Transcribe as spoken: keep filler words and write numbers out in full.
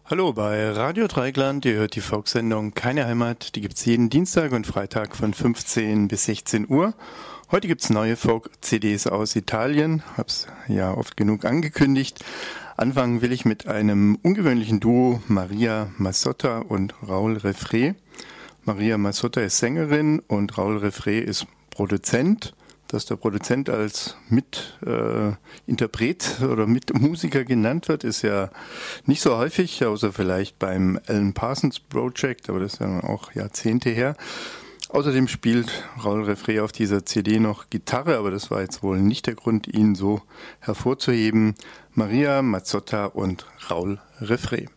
Hallo bei Radio Dreieckland, ihr hört die Folksendung Keine Heimat, die gibt's jeden Dienstag und Freitag von fünfzehn bis sechzehn Uhr. Heute gibt's neue Folk-C Ds aus Italien, hab's ja oft genug angekündigt. Anfangen will ich mit einem ungewöhnlichen Duo, Maria Mazzotta und Raoul Refré. Maria Mazzotta ist Sängerin und Raoul Refré ist Produzent. Dass der Produzent als Mitinterpret äh, oder Mitmusiker genannt wird, ist ja nicht so häufig, außer vielleicht beim Alan Parsons Project, aber das ist ja auch Jahrzehnte her. Außerdem spielt Raoul Refré auf dieser C D noch Gitarre, aber das war jetzt wohl nicht der Grund, ihn so hervorzuheben. Maria Mazzotta und Raoul Refré.